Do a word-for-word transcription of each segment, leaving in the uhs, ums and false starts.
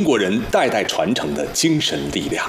国人代代传承的精神力量。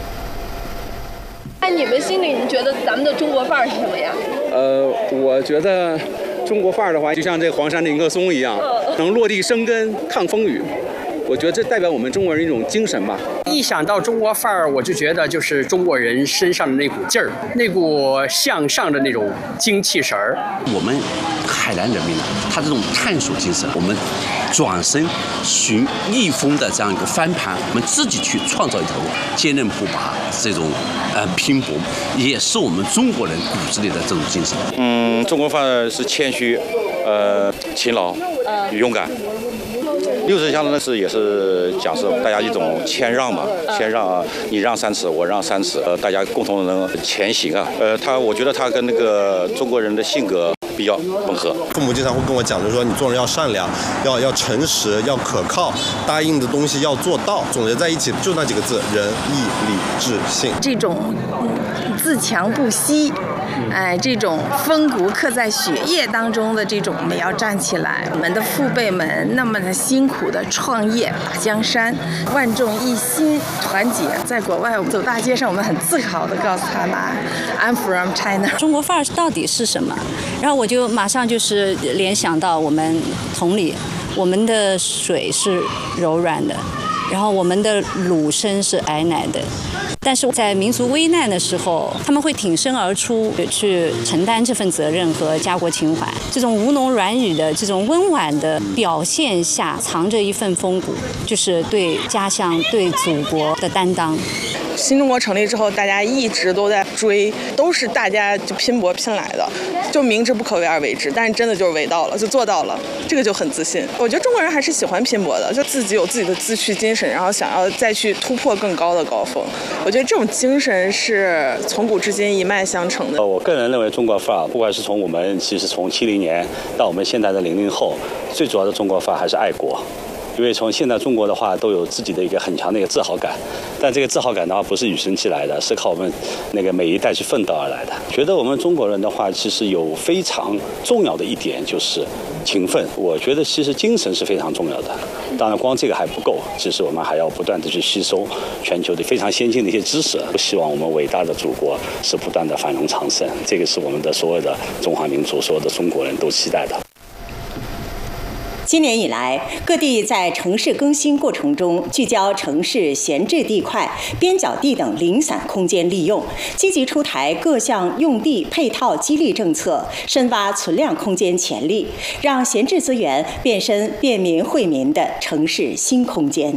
在你们心里，你觉得咱们的中国范儿是什么样？ 呃，我觉得中国范儿的话，就像这黄山的一棵松一样，能落地生根、抗风雨。我觉得这代表我们中国人一种精神吧。 一想到中国范儿，我就觉得就是中国人身上的那股劲儿，那股向上的那种精气神儿。 我们海南人民呢，他这种探索精神，我们转身寻逆风的这样一个翻盘，我们自己去创造一条路，坚韧不拔，这种呃拼搏，也是我们中国人骨子里的这种精神。 嗯，中国范儿是谦虚，呃，勤劳，勇敢。六十乡呢是也是讲是大家一种谦让嘛，谦让啊，你让三尺，我让三尺，呃，大家共同能前行啊。呃，他我觉得他跟那个中国人的性格比较吻合。 父母经常会跟我讲，就是说你做人要善良，要要诚实，要可靠，答应的东西要做到。总结在一起就那几个字：仁义礼智信。 这种自强不息，哎，这种风骨刻在血液当中的这种，我们要站起来。我们的父辈们那么的辛苦的创业打江山，万众一心团结。在国外，我们走大街上，我们很自豪的告诉他们 ，I'm from China。 中国范儿到底是什么？然后我就马上就是联想到我们同理，我们的水是柔软的，然后我们的乳声是矮奶的。但是在民族危难的时候，他们会挺身而出，去承担这份责任和家国情怀。这种吴侬软语的这种温婉的表现下，藏着一份风骨，就是对家乡、对祖国的担当。 新中国成立之后，大家一直都在追，都是大家就拼搏拼来的，就明知不可为而为之，但是真的就是为到了，就做到了，这个就很自信。我觉得中国人还是喜欢拼搏的，就自己有自己的自驱精神，然后想要再去突破更高的高峰。我觉得这种精神是从古至今一脉相承的。 我个人认为中国范儿，不管是从我们其实从七零年到我们现在的零零后，最主要的中国范儿还是爱国。因为从现在中国的话，都有自己的一个很强的一个自豪感，但这个自豪感的话，不是与生俱来的，是靠我们那个每一代去奋斗而来的。觉得我们中国人的话，其实有非常重要的一点就是勤奋。我觉得其实精神是非常重要的。当然，光这个还不够，其实我们还要不断的去吸收全球的非常先进的一些知识。希望我们伟大的祖国是不断的繁荣昌盛，这个是我们的所有的中华民族、所有的中国人都期待的。 今年以来，各地在城市更新过程中，聚焦城市闲置地块、边角地等零散空间利用，积极出台各项用地配套激励政策，深挖存量空间潜力，让闲置资源变身便民惠民的城市新空间。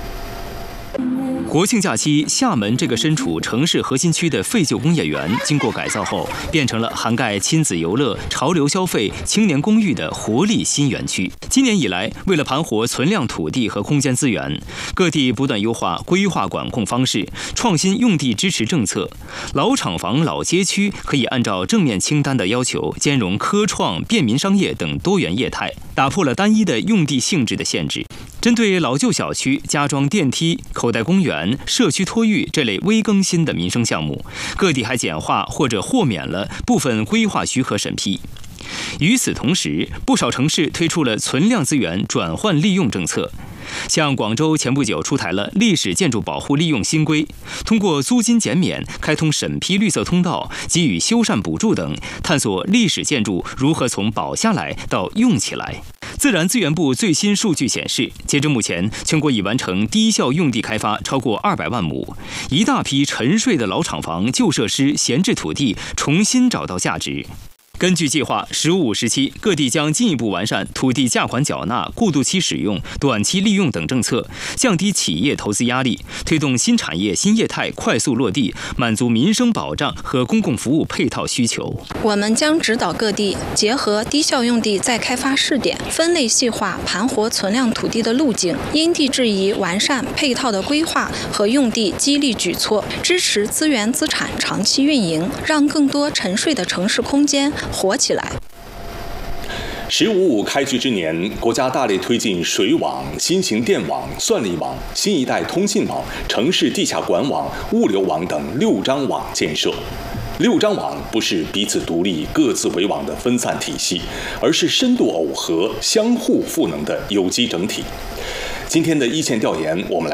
国庆假期，厦门这个身处城市核心区的废旧工业园，经过改造后，变成了涵盖亲子游乐、潮流消费、青年公寓的活力新园区。今年以来，为了盘活存量土地和空间资源，各地不断优化规划管控方式，创新用地支持政策。老厂房、老街区可以按照正面清单的要求，兼容科创、便民商业等多元业态，打破了单一的用地性质的限制。针对老旧小区加装电梯、口袋公园、社区托育这类微更新的民生项目，各地还简化或者豁免了部分规划许可审批。与此同时，不少城市推出了存量资源转换利用政策。像广州前不久出台了历史建筑保护利用新规，通过租金减免、开通审批绿色通道、给予修缮补助等，探索历史建筑如何从保下来到用起来。自然资源部最新数据显示，截至目前，全国已完成低效用地开发超过二百万亩，一大批沉睡的老厂房、旧设施、闲置土地重新找到价值。根据计划，“十五五”时期，各地将进一步完善土地价款缴纳、过渡期使用、短期利用等政策，降低企业投资压力，推动新产业新业态快速落地，满足民生保障和公共服务配套需求。 我们将指导各地结合低效用地再开发试点，分类细化盘活存量土地的路径，因地制宜完善配套的规划和用地激励举措，支持资源资产长期运营，让更多沉睡的城市空间活起来。 十五五开局之年，国家大力推进水网、新型电网、算力网、新一代通信网、城市地下管网、物流网等六张网建设。六张网不是彼此独立、各自为网的分散体系，而是深度耦合、相互赋能的有机整体。今天的一线调研，我们来